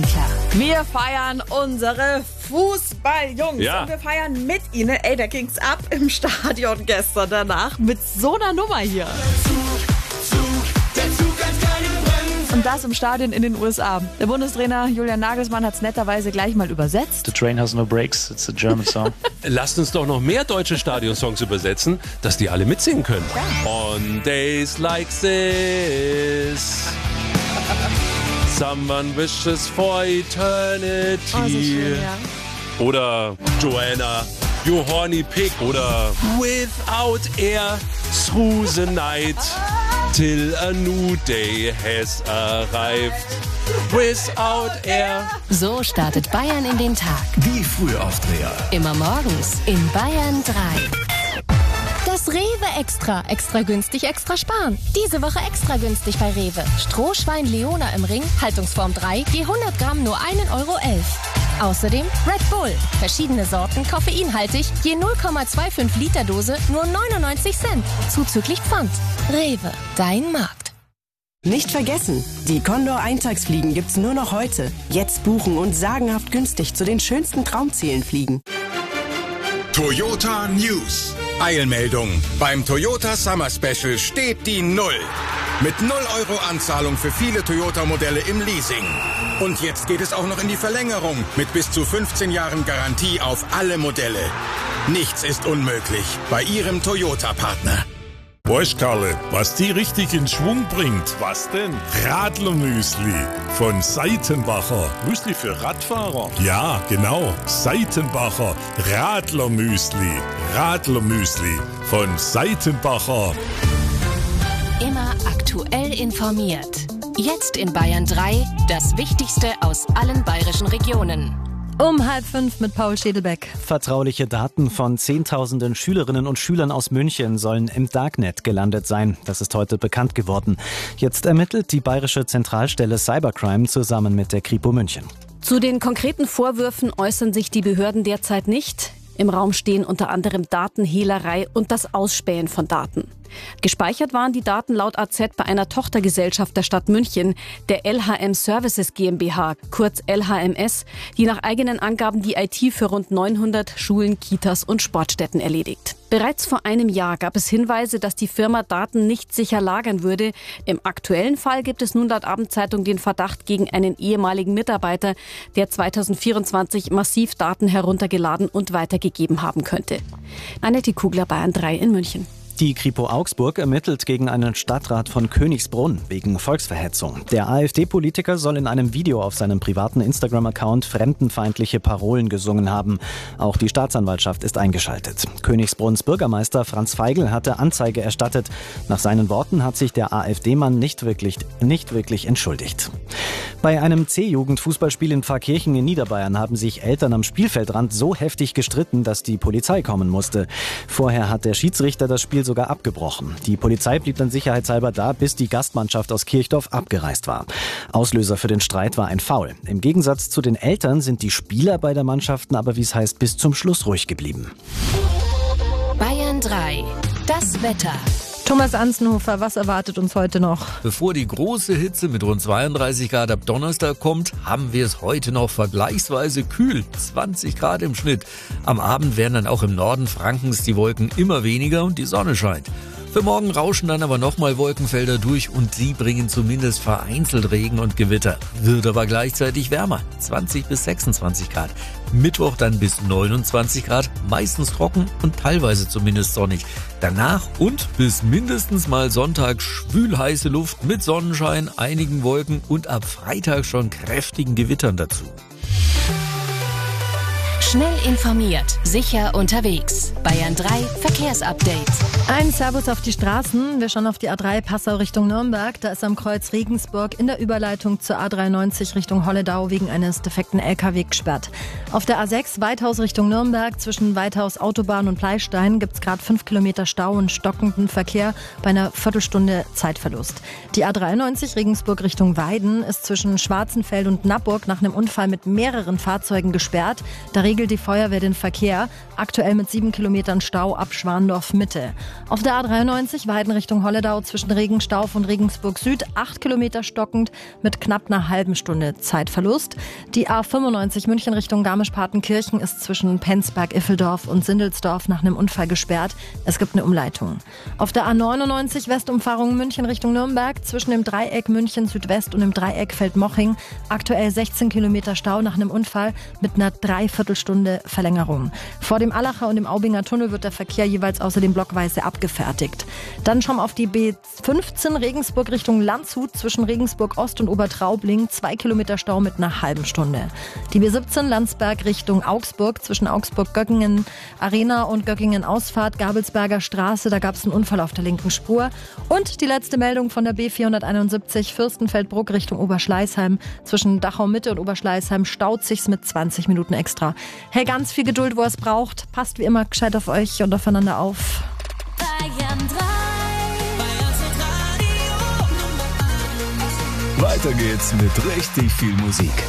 Wir feiern unsere Fußballjungs und wir feiern mit ihnen. Ey, da ging's ab im Stadion gestern danach mit so einer Nummer hier. Und das im Stadion in den USA. Der Bundestrainer Julian Nagelsmann hat es netterweise gleich mal übersetzt. The train has no brakes, it's a German song. Lasst uns doch noch mehr deutsche Stadionsongs übersetzen, dass die alle mitsingen können. On days like this, someone wishes for eternity. Oh, so schön, ja. Oder Joanna, you horny pig. Oder without air through the night till a new day has arrived. Without air. So startet Bayern in den Tag. Die Frühaufdreher. Immer morgens in Bayern 3. Das Rewe Extra. Extra günstig, extra sparen. Diese Woche extra günstig bei Rewe. Strohschwein Leona im Ring, Haltungsform 3, je 100 Gramm nur 1,11 Euro. Außerdem Red Bull. Verschiedene Sorten, koffeinhaltig, je 0,25 Liter Dose nur 99 Cent. Zuzüglich Pfand. Rewe, dein Markt. Nicht vergessen, die Condor Eintagsfliegen gibt's nur noch heute. Jetzt buchen und sagenhaft günstig zu den schönsten Traumzielen fliegen. Toyota News. Eilmeldung. Beim Toyota Summer Special steht die 0. Mit 0 Euro Anzahlung für viele Toyota-Modelle im Leasing. Und jetzt geht es auch noch in die Verlängerung mit bis zu 15 Jahren Garantie auf alle Modelle. Nichts ist unmöglich bei Ihrem Toyota-Partner. Weißt Karle, was die richtig in Schwung bringt? Was denn? Radlermüsli von Seitenbacher. Müsli für Radfahrer? Ja, genau. Seitenbacher Radlermüsli. Radlermüsli von Seitenbacher. Immer aktuell informiert. Jetzt in Bayern 3, das Wichtigste aus allen bayerischen Regionen. Um 4:30 mit Paul Schädelbeck. Vertrauliche Daten von Zehntausenden Schülerinnen und Schülern aus München sollen im Darknet gelandet sein. Das ist heute bekannt geworden. Jetzt ermittelt die bayerische Zentralstelle Cybercrime zusammen mit der Kripo München. Zu den konkreten Vorwürfen äußern sich die Behörden derzeit nicht. Im Raum stehen unter anderem Datenhehlerei und das Ausspähen von Daten. Gespeichert waren die Daten laut AZ bei einer Tochtergesellschaft der Stadt München, der LHM Services GmbH, kurz LHMS, die nach eigenen Angaben die IT für rund 900 Schulen, Kitas und Sportstätten erledigt. Bereits vor einem Jahr gab es Hinweise, dass die Firma Daten nicht sicher lagern würde. Im aktuellen Fall gibt es nun laut Abendzeitung den Verdacht gegen einen ehemaligen Mitarbeiter, der 2024 massiv Daten heruntergeladen und weitergegeben haben könnte. Annette Kugler, Bayern 3 in München. Die Kripo Augsburg ermittelt gegen einen Stadtrat von Königsbrunn wegen Volksverhetzung. Der AfD-Politiker soll in einem Video auf seinem privaten Instagram-Account fremdenfeindliche Parolen gesungen haben. Auch die Staatsanwaltschaft ist eingeschaltet. Königsbrunns Bürgermeister Franz Feigl hatte Anzeige erstattet. Nach seinen Worten hat sich der AfD-Mann nicht wirklich entschuldigt. Bei einem C-Jugend-Fußballspiel in Pfarrkirchen in Niederbayern haben sich Eltern am Spielfeldrand so heftig gestritten, dass die Polizei kommen musste. Vorher hat der Schiedsrichter das Spiel sogar abgebrochen. Die Polizei blieb dann sicherheitshalber da, bis die Gastmannschaft aus Kirchdorf abgereist war. Auslöser für den Streit war ein Foul. Im Gegensatz zu den Eltern sind die Spieler beider Mannschaften aber, wie es heißt, bis zum Schluss ruhig geblieben. Bayern 3, das Wetter. Thomas Anzenhofer, was erwartet uns heute noch? Bevor die große Hitze mit rund 32 Grad ab Donnerstag kommt, haben wir es heute noch vergleichsweise kühl, 20 Grad im Schnitt. Am Abend werden dann auch im Norden Frankens die Wolken immer weniger und die Sonne scheint. Für morgen rauschen dann aber nochmal Wolkenfelder durch und sie bringen zumindest vereinzelt Regen und Gewitter. Wird aber gleichzeitig wärmer, 20 bis 26 Grad. Mittwoch dann bis 29 Grad, meistens trocken und teilweise zumindest sonnig. Danach und bis mindestens mal Sonntag schwülheiße Luft mit Sonnenschein, einigen Wolken und ab Freitag schon kräftigen Gewittern dazu. Schnell informiert, sicher unterwegs. Bayern 3 Verkehrsupdate. Ein Servus auf die Straßen. Wir schauen auf die A3 Passau Richtung Nürnberg. Da ist am Kreuz Regensburg in der Überleitung zur A93 Richtung Holledau wegen eines defekten LKW gesperrt. Auf der A6 Weithaus Richtung Nürnberg zwischen Weithaus Autobahn und Pleistein gibt es gerade 5 Kilometer Stau und stockenden Verkehr bei einer Viertelstunde Zeitverlust. Die A93 Regensburg Richtung Weiden ist zwischen Schwarzenfeld und Nappburg nach einem Unfall mit mehreren Fahrzeugen gesperrt. Da regelt regelt die Feuerwehr den Verkehr. Aktuell mit 7 Kilometern Stau ab Schwandorf Mitte. Auf der A93 Weiden Richtung Holledau zwischen Regenstauf und Regensburg Süd 8 Kilometer stockend mit knapp einer halben Stunde Zeitverlust. Die A95 München Richtung Garmisch-Partenkirchen ist zwischen Penzberg, Iffeldorf und Sindelsdorf nach einem Unfall gesperrt. Es gibt eine Umleitung. Auf der A99 Westumfahrung München Richtung Nürnberg zwischen dem Dreieck München Südwest und dem Dreieck Feldmoching aktuell 16 Kilometer Stau nach einem Unfall mit einer Dreiviertelstunde Verlängerung. Vor dem Allacher und dem Aubinger Tunnel wird der Verkehr jeweils außerdem blockweise abgefertigt. Dann schauen wir auf die B15 Regensburg Richtung Landshut zwischen Regensburg Ost und Obertraubling 2 Kilometer Stau mit einer halben Stunde. Die B17 Landsberg Richtung Augsburg zwischen Augsburg-Göggingen Arena und Göggingen-Ausfahrt Gabelsberger Straße, da gab es einen Unfall auf der linken Spur. Und die letzte Meldung von der B471 Fürstenfeldbruck Richtung Oberschleißheim zwischen Dachau-Mitte und Oberschleißheim staut sich's mit 20 Minuten extra. Hey, ganz viel Geduld, wo es braucht. Passt wie immer gescheit auf euch und aufeinander auf. Bayern 3. Weiter geht's mit richtig viel Musik.